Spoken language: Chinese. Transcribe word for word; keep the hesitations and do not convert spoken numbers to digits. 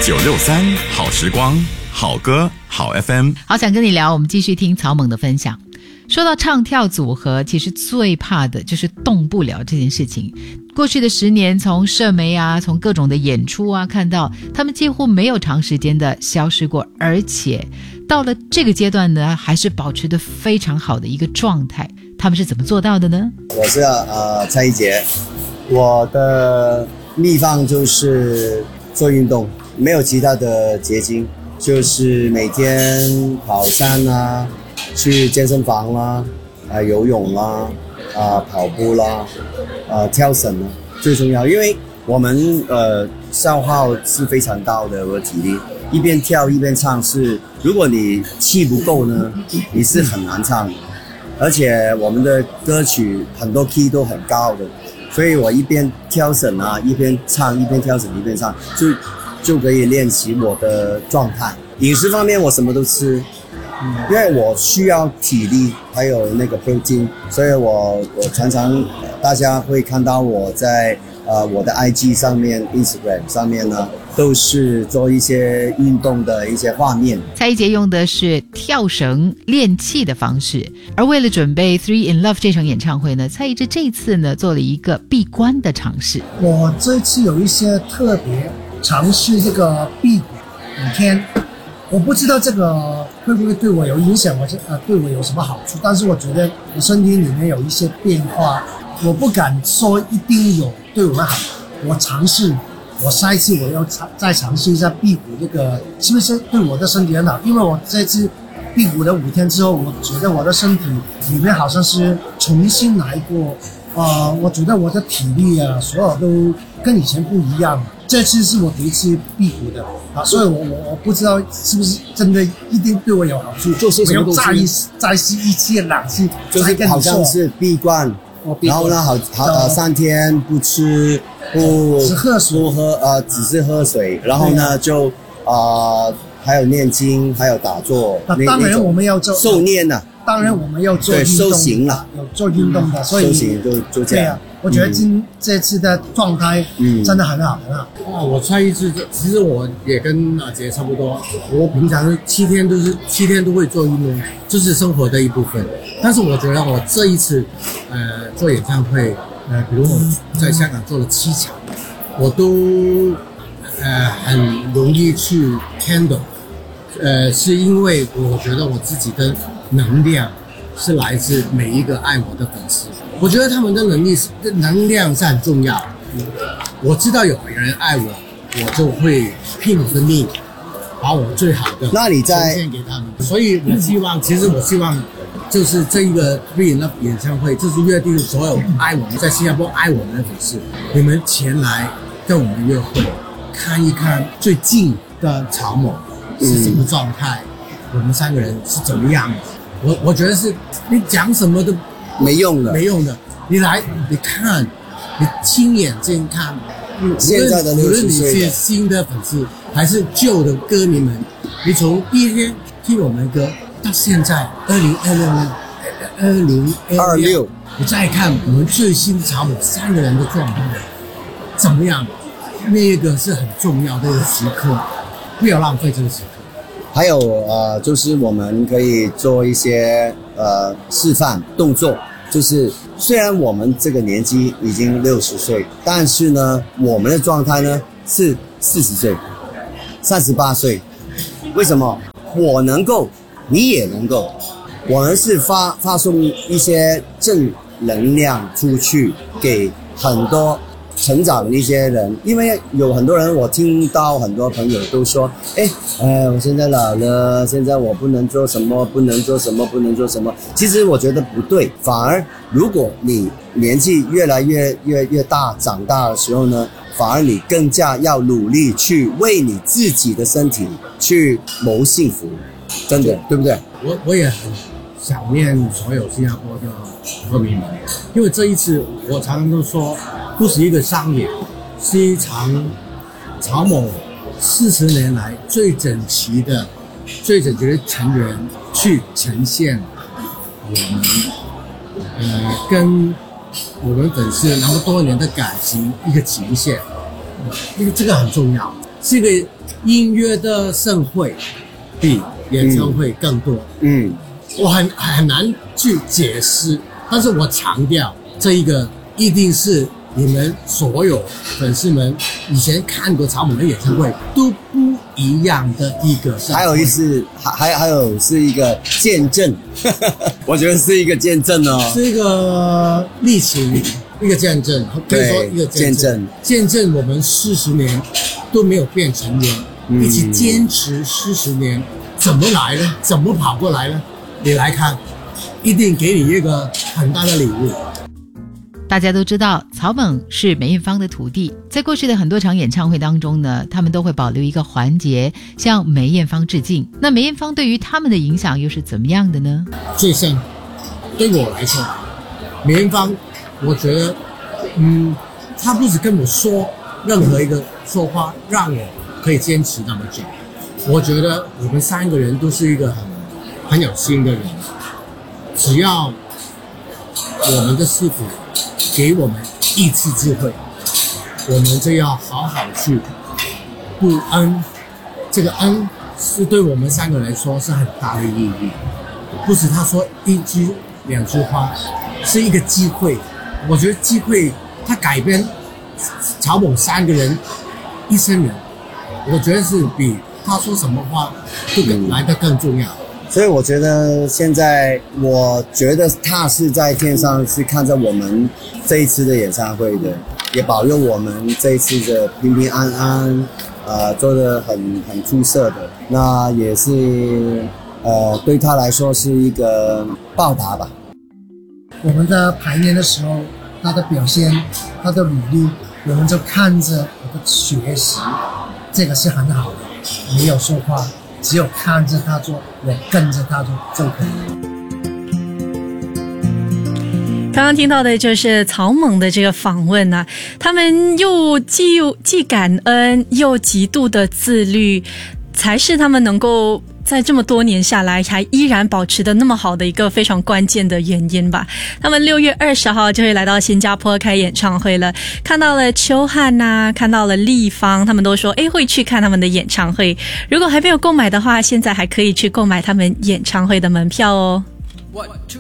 九六三好时光，好歌好 F M。 好想跟你聊，我们继续听草蜢的分享。说到唱跳组合，其实最怕的就是动不了这件事情。过去的十年，从社媒啊，从各种的演出啊，看到他们几乎没有长时间的消失过，而且到了这个阶段呢，还是保持得非常好的一个状态。他们是怎么做到的呢？ 我是呃蔡一杰，我的秘方就是做运动，没有其他的捷径，就是每天跑山啊，去健身房啦，啊游泳啦，啊跑步啦，啊跳绳啦，最重要，因为我们呃消耗是非常高的，我的体力，一边跳一边唱是，如果你气不够呢，你是很难唱的，而且我们的歌曲很多 key 都很高的，所以我一边跳绳啊，一边唱，一边跳绳一边唱，就就可以练习我的状态。饮食方面我什么都吃。因为我需要体力还有那个 protein， 所以我我常常大家会看到我在呃我的 I G 上面 Instagram 上面呢都是做一些运动的一些画面。 蔡一杰用的是跳绳练气的方式，而为了准备 Three in Love 这场演唱会呢，蔡一杰这次呢做了一个闭关的尝试。 我这次有一些特别尝试这个辟谷五天，我不知道这个会不会对我有影响，或者呃对我有什么好处，但是我觉得我身体里面有一些变化，我不敢说一定有对我好，我尝试，我下一次我要再尝试一下辟谷这个是不是对我的身体很好，因为我这次辟谷了五天之后，我觉得我的身体里面好像是重新来过，呃，我觉得我的体力啊，所有都跟以前不一样。这次是我第一次辟谷的啊，所以我我我不知道是不是真的一定对我有好处。 做些什么东西？ 再一再吸一切冷气， 就是好像是闭关，然后呢，好好呃三天不吃不只喝水， 不喝呃只是喝水，然后呢就啊、呃、还有念经，还有打坐。 那当然我们要做受念呐、啊。 当然我们要做运动， 对，修行了， 有做运动的，所以修行就就这样。 我觉得今、嗯、这次的状态真的很好、嗯、很好。 哇，我蔡一智，其实我也跟阿杰差不多，我平常七天都是七天都会做运动，这是生活的一部分。但是我觉得我这一次，呃，做演唱会，呃，比如我在香港做了七场，我都呃很容易去 handle， 呃，是因为我觉得我自己的能量是来自每一个爱我的粉丝。我觉得他们的能力是能量是很重要。我知道有人爱我，我就会拼我的命，把我最好的那你在呈现给他们。所以我希望，其实我希望，就是这一个 Three in Love 演唱会，就是约定所有爱我们在新加坡爱我们的粉丝，你们前来跟我们约会，看一看最近的草蜢是什么状态，嗯、我们三个人是怎么样的。我我觉得是你讲什么都没用的， 没用的。你来，你看，你亲眼睛看。 现在的六十岁， 无论你是新的粉丝还是旧的歌迷们，你从第一天听我们的歌到现在二零二六年，二零二六，你再看我们最新草蜢三个人的状态怎么样？那个是很重要的一个时刻，不要浪费这个时刻。 还有呃，就是我们可以做一些呃示范动作，就是虽然我们这个年纪已经六十岁，但是呢，我们的状态呢是四十岁、三十八岁。为什么？我能够，你也能够。我们是发发送一些正能量出去给很多成长的一些人，因为有很多人，我听到很多朋友都说，哎，哎，我现在老了，现在我不能做什么，不能做什么，不能做什么。其实我觉得不对，反而如果你年纪越来越越越大，长大的时候呢，反而你更加要努力去为你自己的身体去谋幸福，真的，对不对？ 我我也很想念所有新加坡的歌迷们，因为这一次我常常都说。不是一个商演，是一场草蜢四十年来最整齐的、最整齐的成员去呈现我们，呃，跟我们粉丝那么多年的感情一个极限，因为这个很重要。 是个音乐的盛会，比演唱会更多。 嗯， 我很很难去解释，但是我强调这一个一定是你们所有粉丝们以前看过草蜢的演唱会都不一样的一个。 还有一次，还还还有是一个见证，我觉得是一个见证哦， 是一个历史，一个见证，可以说一个见证，见证我们四十年都没有变成人，嗯、一起坚持四十年，怎么来呢？怎么跑过来呢？你来看，一定给你一个很大的礼物。 大家都知道草蜢是梅艳芳的徒弟，在过去的很多场演唱会当中呢，他们都会保留一个环节向梅艳芳致敬。那梅艳芳对于他们的影响又是怎么样的呢？ 最深对我来说，梅艳芳我觉得嗯，她不止跟我说任何一个说话让我可以坚持那么久，我觉得我们三个人都是一个很很有心的人，只要我们的师傅给我们一次机会，我们就要好好去报恩。这个恩是对我们三个来说是很大的意义，不是他说一句两句话，是一个机会。我觉得机会它改变草蜢三个人一生人，我觉得是比他说什么话更来得更重要。 所以我觉得现在，我觉得他是在天上是看着我们这一次的演唱会的，也保佑我们这一次的平平安安，呃，做得很很出色的。那也是呃，对他来说是一个报答吧。 我们在排练的时候，他的表现，他的努力，我们就看着我的学习，这个是很好的，没有说话。只有看着他做，我跟着他做就可以。 刚刚听到的就是草蜢的这个访问啊，他们又既又既感恩又极度的自律，才是他们能够在这么多年下来还依然保持的那么好的一个非常关键的原因吧。他们六月二十号就会来到新加坡开演唱会了，看到了秋汉啊，看到了立方，他们都说诶会去看他们的演唱会。如果还没有购买的话，现在还可以去购买他们演唱会的门票哦。